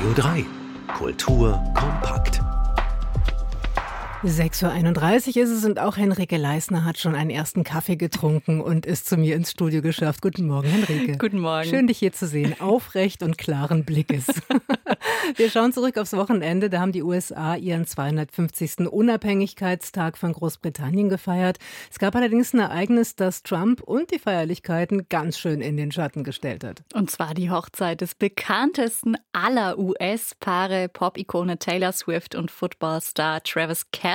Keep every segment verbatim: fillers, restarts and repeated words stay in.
Radio drei. Kultur kompakt. sechs Uhr einunddreißig ist es und auch Henrike Leisner hat schon einen ersten Kaffee getrunken und ist zu mir ins Studio geschafft. Guten Morgen, Henrike. Guten Morgen. Schön, dich hier zu sehen. Aufrecht und klaren Blickes. Wir schauen zurück aufs Wochenende. Da haben die U S A ihren zweihundertfünfzigsten Unabhängigkeitstag von Großbritannien gefeiert. Es gab allerdings ein Ereignis, das Trump und die Feierlichkeiten ganz schön in den Schatten gestellt hat. Und zwar die Hochzeit des bekanntesten aller U S-Paare, Pop-Ikone Taylor Swift und Footballstar Travis Kelce.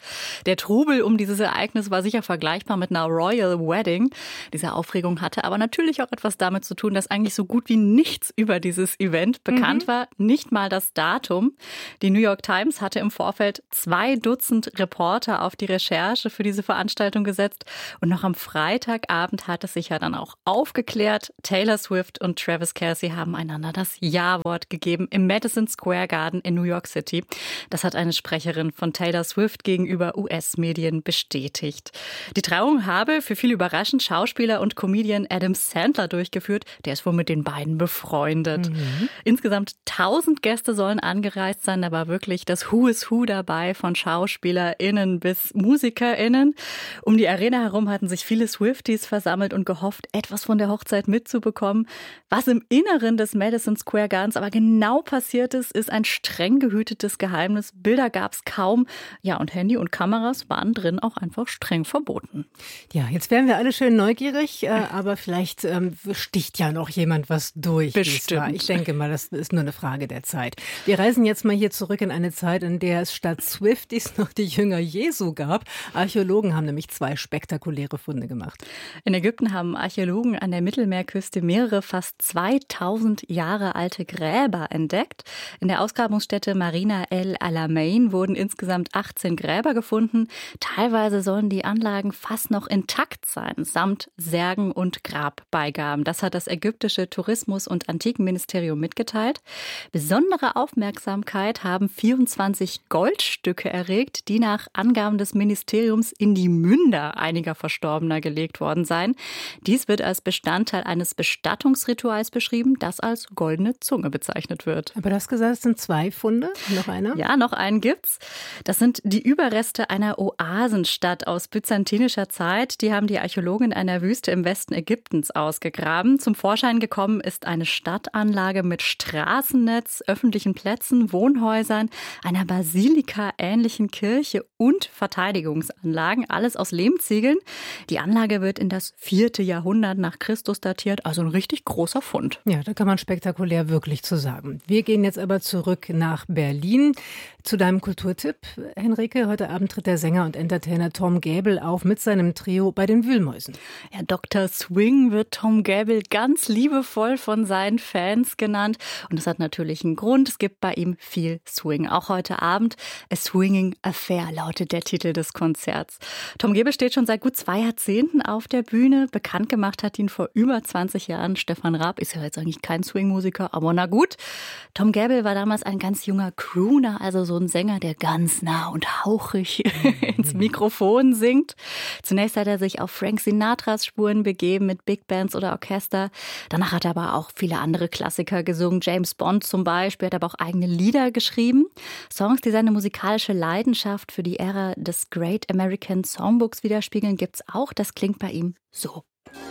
Der Trubel um dieses Ereignis war sicher vergleichbar mit einer Royal Wedding. Diese Aufregung hatte aber natürlich auch etwas damit zu tun, dass eigentlich so gut wie nichts über dieses Event bekannt mhm. war, nicht mal das Datum. Die New York Times hatte im Vorfeld zwei Dutzend Reporter auf die Recherche für diese Veranstaltung gesetzt und noch am Freitagabend hat es sich ja dann auch aufgeklärt. Taylor Swift und Travis Kelce haben einander das Ja-Wort gegeben im Madison Square Garden in New York City. Das hat eine Sprecherin von Taylor Swift gegenüber U S-Medien bestätigt. Die Trauung habe für viele überraschend Schauspieler und Comedian Adam Sandler durchgeführt. Der ist wohl mit den beiden befreundet. Mhm. Insgesamt tausend Gäste sollen angereist sein. Da war wirklich das Who is Who dabei, von SchauspielerInnen bis MusikerInnen. Um die Arena herum hatten sich viele Swifties versammelt und gehofft, etwas von der Hochzeit mitzubekommen. Was im Inneren des Madison Square Gardens aber genau passiert ist, ist ein streng gehütetes Geheimnis. Bilder gab es kaum. Ja, und Handy und Kameras waren drin auch einfach streng verboten. Ja, jetzt wären wir alle schön neugierig, äh, aber vielleicht ähm, sticht ja noch jemand was durch. Bestimmt. Ich denke mal, das ist nur eine Frage der Zeit. Wir reisen jetzt mal hier zurück in eine Zeit, in der es statt Swifties noch die Jünger Jesu gab. Archäologen haben nämlich zwei spektakuläre Funde gemacht. In Ägypten haben Archäologen an der Mittelmeerküste mehrere fast zweitausend Jahre alte Gräber entdeckt. In der Ausgrabungsstätte Marina El Alamein wurden insgesamt achtzehn Gräber gefunden. Teilweise sollen die Anlagen fast noch intakt sein, samt Särgen und Grabbeigaben. Das hat das ägyptische Tourismus- und Antikenministerium mitgeteilt. Besondere Aufmerksamkeit haben vierundzwanzig Goldstücke erregt, die nach Angaben des Ministeriums in die Münder einiger Verstorbener gelegt worden seien. Dies wird als Bestandteil eines Bestattungsrituals beschrieben, das als goldene Zunge bezeichnet wird. Aber du hast gesagt, es sind zwei Funde. Noch einer? Ja, noch einen gibt's. Das sind die Überreste einer Oasenstadt aus byzantinischer Zeit. Die haben die Archäologen in einer Wüste im Westen Ägyptens ausgegraben. Zum Vorschein gekommen ist eine Stadtanlage mit Straßennetz, öffentlichen Plätzen, Wohnhäusern, einer Basilika-ähnlichen Kirche und Verteidigungsanlagen. Alles aus Lehmziegeln. Die Anlage wird in das vierte Jahrhundert nach Christus datiert. Also ein richtig großer Fund. Ja, da kann man spektakulär wirklich zu sagen. Wir gehen jetzt aber zurück nach Berlin. Zu deinem Kulturtipp, Henrike. Heute Abend tritt der Sänger und Entertainer Tom Gäbel auf mit seinem Trio bei den Wühlmäusen. Ja, Doktor Swing wird Tom Gäbel ganz liebevoll von seinen Fans genannt. Und das hat natürlich einen Grund. Es gibt bei ihm viel Swing. Auch heute Abend A Swinging Affair lautet der Titel des Konzerts. Tom Gäbel steht schon seit gut zwei Jahrzehnten auf der Bühne. Bekannt gemacht hat ihn vor über zwanzig Jahren Stefan Raab. Ist ja jetzt eigentlich kein Swing-Musiker, aber na gut. Tom Gäbel war damals ein ganz junger Crooner, also so ein Sänger, der ganz nah und hauchig ins Mikrofon singt. Zunächst hat er sich auf Frank Sinatras Spuren begeben mit Big Bands oder Orchester. Danach hat er aber auch viele andere Klassiker gesungen. James Bond zum Beispiel, hat aber auch eigene Lieder geschrieben. Songs, die seine musikalische Leidenschaft für die Ära des Great American Songbooks widerspiegeln, gibt's auch. Das klingt bei ihm so.